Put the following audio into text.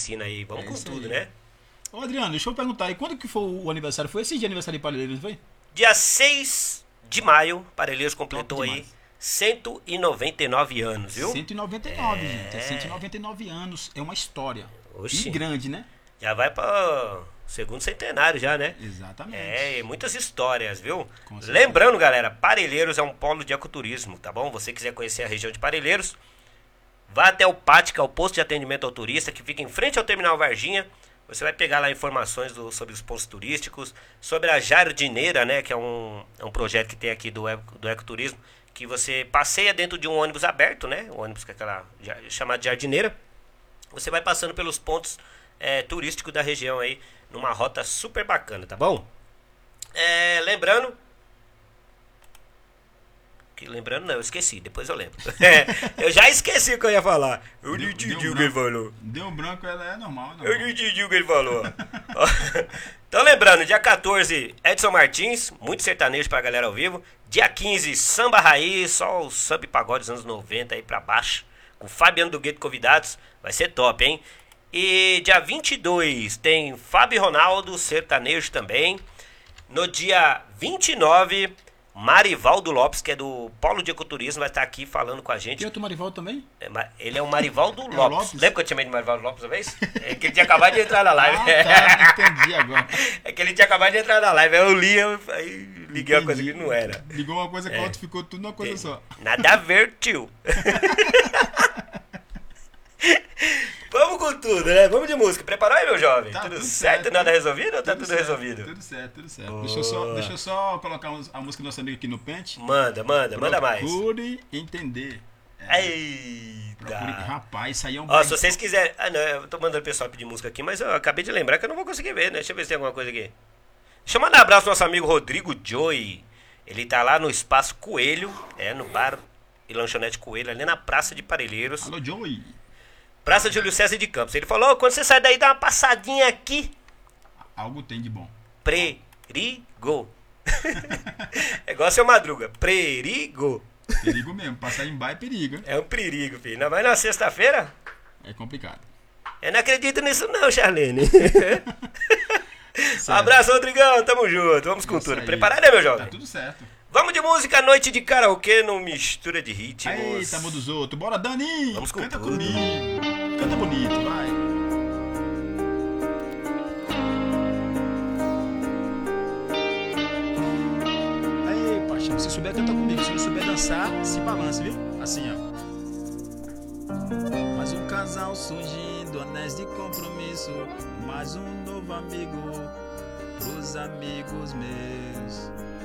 piscina aí. Vamos É com isso tudo, aí. né? Ô, Adriano, deixa eu perguntar, e quando que foi o aniversário? Foi esse dia de aniversário de Parelheiros, não foi? Dia 6 de maio, Parelheiros completou Top aí demais. 199 anos, viu? 199, gente. É 199 anos. É uma história. Oxi. E grande, né? Já vai para segundo centenário já, né? Exatamente. É, e muitas histórias, viu? Com certeza. Lembrando, galera, Parelheiros é um polo de ecoturismo, tá bom? Você quiser conhecer a região de Parelheiros, vá até o PAT, que é o posto de atendimento ao turista, que fica em frente ao terminal Varginha. Você vai pegar lá informações sobre os pontos turísticos, sobre a Jardineira, né? Que é um projeto que tem aqui do ecoturismo, que você passeia dentro de um ônibus aberto, né? O ônibus que é aquela chamada Jardineira. Você vai passando pelos pontos turísticos da região aí, numa rota super bacana, tá bom? Lembrando não, eu esqueci, depois eu lembro. Eu já esqueci o que eu ia falar. Eu não entendi o que ele falou. Deu branco, ela é normal. Eu não entendi o que ele falou. Então lembrando, dia 14, Edson Martins, muito sertanejo pra galera ao vivo. Dia 15, Samba Raiz, só o samba e pagode dos anos 90 aí pra baixo. Com Fabiano do Gueto convidados, vai ser top, hein? E dia 22 tem Fábio Ronaldo, sertanejo também. No dia 29, Marivaldo Lopes, que é do Polo de Ecoturismo, vai estar aqui falando com a gente. Tem outro Marival também? Ele é o Marivaldo o Lopes. Lopes? Lembra que eu te chamei de Marivaldo Lopes uma vez? É que ele tinha acabado de entrar na live. Ah, tá, entendi agora. É que ele tinha acabado de entrar na live. Aí eu li, aí liguei uma coisa que não era. Ligou uma coisa com a outra, ficou tudo numa coisa só. Nada a ver, tio. Vamos com tudo, né? Vamos de música. Preparou aí, meu jovem? Tá tudo tudo certo? certo. Nada resolvido ou tá tudo certo, resolvido? Tudo certo, tudo certo. Boa. Deixa eu só colocar a música do nosso amigo aqui no pente. Manda mais. Procure entender. Eita. Rapaz, isso aí é um Ó, se vocês quiserem... Ah, não, eu tô mandando o pessoal pedir música aqui, mas eu acabei de lembrar que eu não vou conseguir ver, né? Deixa eu ver se tem alguma coisa aqui. Deixa eu mandar um abraço pro nosso amigo Rodrigo Joy. Ele tá lá no Espaço Coelho, no bar e lanchonete Coelho, ali na Praça de Parelheiros. Alô, Joey. Praça de Júlio César de Campos. Ele falou, quando você sai daí, dá uma passadinha aqui. Algo tem de bom. Perigo. É igual seu Madruga. Perigo. Perigo mesmo. Passar em bar é perigo. É um perigo, filho. Não vai na sexta-feira? É complicado. Eu não acredito nisso não, Charlene. Abraço, Rodrigão. Tamo junto. Vamos com Isso tudo. aí. Preparado, né, meu jovem? Tá tudo certo. Vamos de música, noite de karaokê no Mistura de Ritmos. Eita, amor dos outros. Bora, Dani. Vamos com Canta tudo. comigo. Canta bonito, vai. Aí, paixão. Se souber, canta comigo. Se não souber dançar, se balance, viu? Assim, ó. Mais um casal surgindo, anéis de compromisso. Mais um novo amigo pros amigos meus.